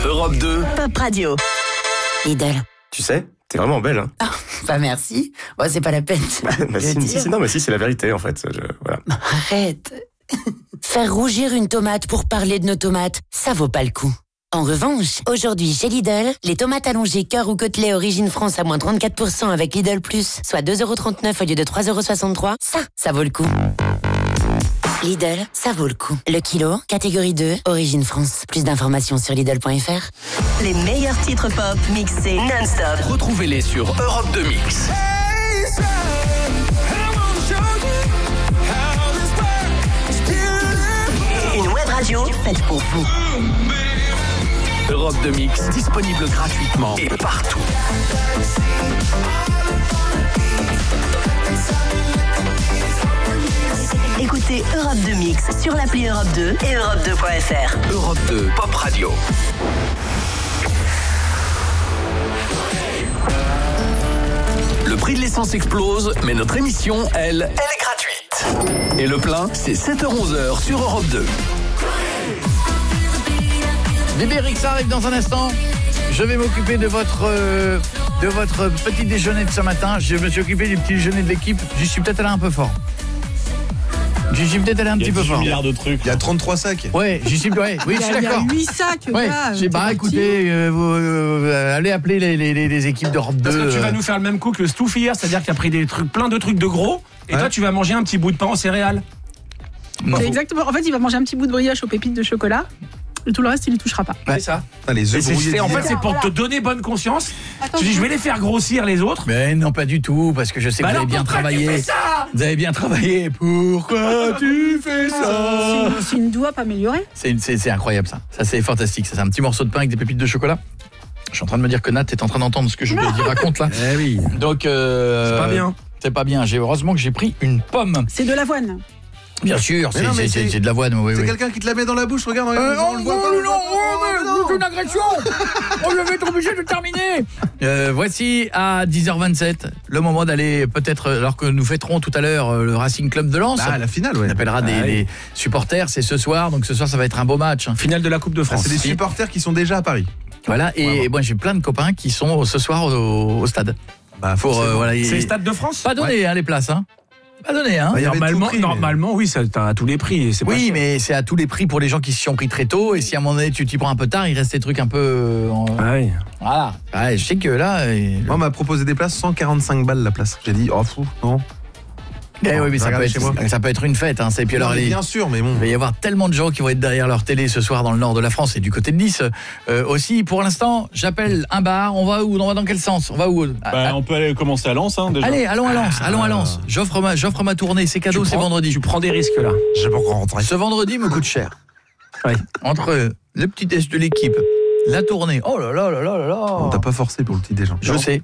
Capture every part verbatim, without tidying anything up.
Europe deux. Pop Radio. Lidl. Tu sais, t'es vraiment belle, hein. Ah, bah merci. Bon, c'est pas la peine. bah, si, si, si, non, mais si, c'est la vérité, en fait. Je, voilà. Arrête. Faire rougir une tomate pour parler de nos tomates, ça vaut pas le coup. En revanche, aujourd'hui chez Lidl, les tomates allongées cœur ou côtelets origine France à moins trente-quatre pour cent avec Lidl Plus, soit deux euros trente-neuf au lieu de trois euros soixante-trois, ça, ça vaut le coup. Lidl, ça vaut le coup. Le kilo, catégorie deux, origine France. Plus d'informations sur Lidl point F R. Les meilleurs titres pop mixés non-stop. Retrouvez-les sur Europe deux Mix. Une web radio faite pour vous. Europe deux Mix, disponible gratuitement et partout. Écoutez Europe deux Mix sur l'appli Europe deux et Europe deux point F R. Europe deux, Pop Radio. Le prix de l'essence explose, mais notre émission, elle, elle est gratuite. Et le plein, c'est sept heures onze sur Europe deux. Bébé Rixa arrive dans un instant. Je vais m'occuper de votre euh, de votre petit déjeuner de ce matin. Je me suis occupé du petit déjeuner de l'équipe. J'y suis peut-être allé un peu fort. J'y suis peut-être allé un petit peu fort. Il y a milliards de trucs. Il y a trente-trois sacs. Ouais, j'y suis. Ouais, oui, je suis d'accord. Il y a huit sacs. Ouais, gars, j'ai bah écoutez, euh, vous, euh, allez appeler les, les, les, les équipes d'Europe deux. Parce que tu vas euh. nous faire le même coup que Stouff hier, c'est-à-dire qu'il a pris des trucs, plein de trucs de gros, et Ouais. toi tu vas manger un petit bout de pain en céréales. Non. C'est exactement. En fait, il va manger un petit bout de brioche aux pépites de chocolat. Et tout le reste, il y touchera pas. C'est ça. Ah, les Et œufs c'est- brouillés c'est- en d'hier. fait, c'est pour te donner bonne conscience. Tu dis, je vais les faire grossir les autres. Mais non, pas du tout, parce que je sais Bah que vous alors, avez bien pourquoi tu travaillé. fais ça ? Vous avez bien travaillé. Pourquoi tu fais ça? C'est une- C'est une doigt améliorée. C'est une- c'est c'est incroyable ça. Ça c'est fantastique. Ça c'est un petit morceau de pain avec des pépites de chocolat. Je suis en train de me dire que Nat est en train d'entendre ce que je lui raconte là. Eh oui. Donc euh, C'est pas bien. C'est pas bien. J'ai heureusement que j'ai pris une pomme. C'est de l'avoine. Bien sûr, Mais c'est non, mais c'est- c'est- c'est de l'avoine. Oui, C'est oui. quelqu'un qui te la met dans la bouche, regarde, regarde, Euh, on le voit pas. non, on le voit pas. non, c'est une agression. Oh, je vais être obligé de terminer. Euh, voici à dix heures vingt-sept le moment d'aller peut-être, alors que nous fêterons tout à l'heure euh, le Racing Club de Lens. Ah, la finale, ouais. On appellera des, Ah, oui. des supporters, c'est ce soir, donc ce soir ça va être un beau match. Finale de la Coupe de Ah, France. c'est des supporters qui sont déjà à Paris. Voilà, et Ouais, moi j'ai plein de copains qui sont ce soir au, au stade. Bah, Pour, euh, voilà, C'est et- le Stade de France. pas donné hein, les places, hein. Pas donné, hein. Bah, il y avait Normalement, tout pris, mais- normalement, oui, ça t'as à tous les prix. et c'est pas Oui, cher. mais c'est à tous les prix pour les gens qui s'y sont pris très tôt. Et si à un moment donné tu t'y prends un peu tard, il reste des trucs un peu. euh, en- Ah oui. Voilà. Ouais, je sais que là. euh, Moi, on m'a proposé des places, cent quarante-cinq balles la place. J'ai dit, oh, fou, non. eh oui, mais ça peut, Regardez être, chez moi. ça peut être une fête. Hein. Et puis alors, Non, mais les- bien sûr, mais bon. il va y avoir tellement de gens qui vont être derrière leur télé ce soir dans le nord de la France et du côté de Nice euh, aussi. Pour l'instant, j'appelle un bar. On va où? On va dans quel sens? On va où? Ah, Bah, Ah, on peut aller commencer à Lens, hein, déjà. allez, allons à Lens. Allons à Lens. J'offre ma, j'offre ma tournée. C'est cadeau, Tu c'est prends- vendredi. Tu prends des risques là. J'ai pas encore rentré. Ce vendredi me coûte cher. Oui. Entre le petit test de l'équipe, la tournée. Oh là là là là là là. On t'a pas forcé pour le petit déjeuner. Je sais.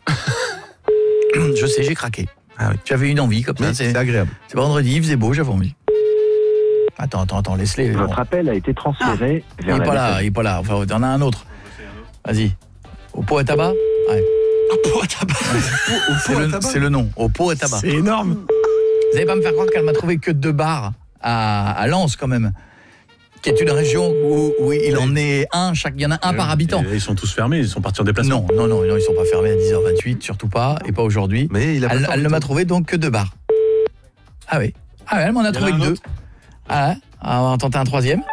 Je sais, j'ai craqué. Ah oui. J'avais une envie comme ça. Mais C'est c'est agréable. c'est vendredi, il faisait beau, j'avais envie. Attends, attends, attends, laisse-les. Votre appel a été transféré Il vers est la pas là, messagerie. il est pas là. Enfin, t'en as un autre. Vas-y. Au pot à tabac? Ouais. Au pot à tabac. C'est le, c'est le nom. Au pot à tabac. C'est énorme. Vous allez pas me faire croire qu'elle m'a trouvé que deux bars à, à Lens quand même, qui est une région où, où il en est un, chaque, il y en a un par habitant. Ils sont tous fermés, ils sont partis en déplacement. Non, non, non, non, ils sont pas fermés à dix heures vingt-huit, surtout pas, et pas aujourd'hui. Mais il a pas Elle, tort, elle ne toi. m'a trouvé donc que deux bars. Ah oui. Ah oui, elle m'en a Il y en trouvé a que un deux. autre Ah ouais. Ah, on va en tenter un troisième.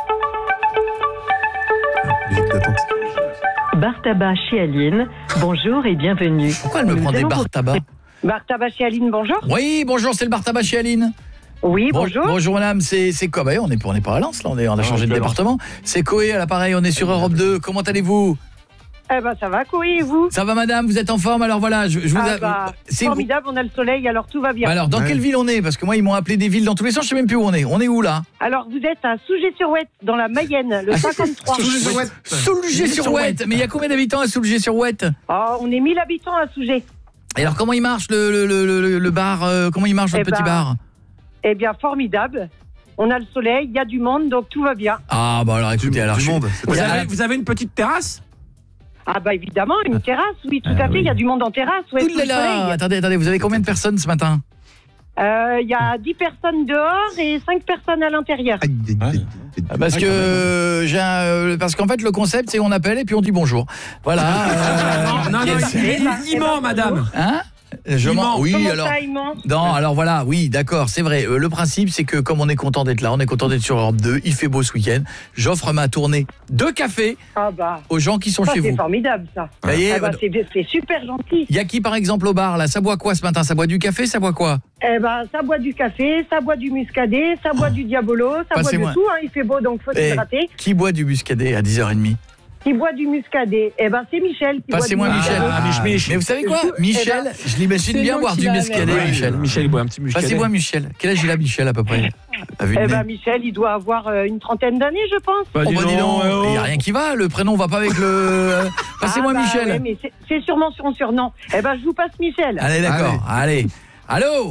Musique d'attente. Bar tabac chez Aline, bonjour et bienvenue. Pourquoi elle me Nous prend des allons bars vous- tabac? Bar tabac chez Aline, bonjour. Oui, bonjour, c'est le bar tabac chez Aline. Oui, Bon- bonjour. Bonjour madame, c'est c'est quoi? Bah, on est on n'est pas à Lens là, on est on a changé de département. C'est Coé à l'appareil, on est sur Europe deux. Comment allez-vous? Eh ben ça va, Coé, et vous? Ça va madame, vous êtes en forme? Alors voilà, je, je vous Ah a- bah, c'est- formidable, on a le soleil, alors tout va bien. Bah alors dans Ouais. quelle ville on est? Parce que moi ils m'ont appelé des villes dans tous les sens, je sais même plus où on est. On est où là? Alors vous êtes à Soulgé-sur-Ouette, dans la Mayenne, le cinquante-trois. Soulgé-sur-Ouette. Mais il y a combien d'habitants à Soulgé-sur-Ouette? Oh, on est mille habitants à Soulgé. Et alors comment il marche le, le, le, le, le bar euh, comment il marche votre Eh petit ben, bar? Eh bien, formidable. On a le soleil, il y a du monde, donc tout va bien. Ah bah alors écoutez, Du, alors du je suis- monde. Vous Il y a- avez, vous avez une petite terrasse? Ah bah évidemment, une terrasse, oui, tout à fait, il y a du monde en terrasse, ouais, Ouh sous là le là, soleil. attendez, attendez, vous avez combien de personnes ce matin? Euh, Il y a dix personnes dehors et cinq personnes à l'intérieur. Aïe, aïe, aïe. Parce que j'ai un, parce qu'en fait le concept c'est on appelle et puis on dit bonjour. Voilà. Euh, non, non, non, il, il ment, madame. Hein? Je mens. Oui, Comment alors. ça, il ment Non, alors voilà, oui, d'accord, c'est vrai. Euh, le principe, c'est que comme on est content d'être là, on est content d'être sur Europe deux, il fait beau ce week-end. J'offre ma tournée de café ah bah, aux gens qui sont ça, chez c'est vous. formidable, ça. Ça y est, ah bah, bah, c'est, c'est super gentil. Il y a qui, par exemple, au bar, là? Ça boit quoi ce matin? Ça boit du café? Ça boit quoi? Eh ben, ça boit du café, ça boit du muscadet, ça boit du diabolo, ça Passez-moi. boit de tout. Hein, il fait beau, donc faut Eh, s'hydrater. qui boit du muscadet à dix heures trente? Qui boit du muscadet? Eh ben, c'est Michel qui Passez-moi boit du Michel. muscadet. Ah, Mich- Mich. Mais vous savez quoi? Michel, ben, je l'imagine c'est bien moi boire qui du l'a muscadet, avec. Michel. Michel, il boit un petit muscadet. Passez-moi Michel. Quel âge il a Michel à peu près? À vue de Eh nez. ben, Michel, il doit avoir euh, une trentaine d'années, je pense. Bah, Oh dis bah dis donc, donc, eh oh. il n'y a rien qui va, le prénom va pas avec le... Passez-moi Ah bah, Michel. ouais, mais c'est, c'est sûrement son surnom. Eh ben, je vous passe Michel. Allez, d'accord, allez. Allô?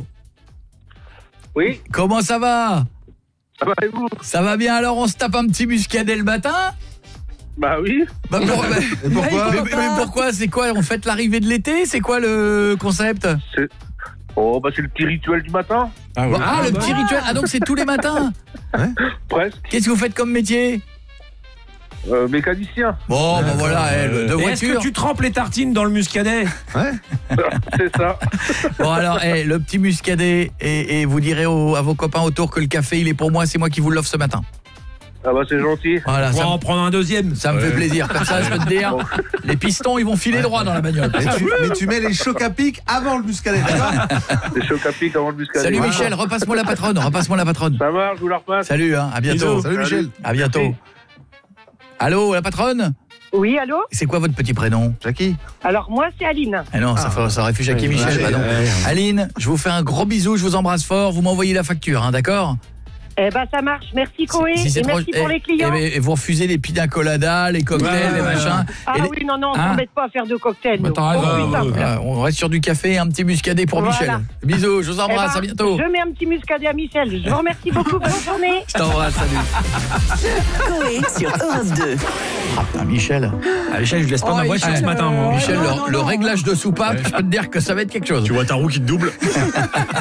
Oui, Comment ça va? ça va et vous? Ça va bien, alors on se tape un petit muscadet le matin? Bah oui. Bah, pour- bah, Et pourquoi mais, mais pourquoi? C'est quoi? On fête l'arrivée de l'été? C'est quoi le concept? C'est... Oh, bah c'est le petit rituel du matin, Ah, Ah, le bah. petit rituel. Ah, donc c'est tous les matins? presque. Qu'est-ce que vous faites comme métier? Euh, mécanicien, Bon, bah voilà, elle, de Et est-ce voiture. que tu trempes les tartines dans le muscadet? c'est ça. Bon alors, eh, le petit muscadet, et, et vous direz aux- à vos copains autour que le café, il est pour moi, c'est moi qui vous l'offre ce matin. Ah bah c'est gentil. Voilà, On va ça, en me- prendre un deuxième. ça me fait plaisir. Comme ça, je peux te dire, les pistons, ils vont filer droit dans la bagnole. mais tu, mais tu mets les chocs à pic avant le muscadet, d'accord? C'est choc à pic avant le muscadet. Salut Ah. Michel, repasse-moi la patronne, repasse-moi la patronne. Ça marche, je vous la repasse. Salut, hein, à bientôt. Bisous. Salut Michel. À bientôt. Allô, la patronne? Oui, allô? C'est quoi votre petit prénom? Jackie. Alors, moi, c'est Aline. Ah non, ça, fait- ça aurait fait Jackie Ouais, Michel. ouais, bah non. ouais. Aline, je vous fais un gros bisou, je vous embrasse fort, vous m'envoyez la facture, hein, d'accord? Eh ben, ça marche. Merci, Koé. Si c'est et trop- merci pour eh, les clients. eh, et vous refusez les pina coladas, les cocktails, Ouais, les ouais, machins. ah et les- oui, non, non, on Hein s'embête pas à faire de cocktails. Bah, nous. t'as raison, Oh, putain. ouais, ouais. Voilà, on reste sur du café et un petit muscadet pour Voilà. Michel. Bisous, je vous Eh embrasse, ben, à bientôt. Je mets un petit muscadet à Michel. Je vous remercie beaucoup. Bonne journée. Je t'embrasse, salut. Koé sur Europe deux. Ah, putain, Michel. Ah, Michel, je laisse pas Oh, ma il voiture fait ce matin, moi. Michel, non, le, non, le non. réglage de soupape, je peux te dire que ça va être quelque chose. Tu vois ta roue qui te double?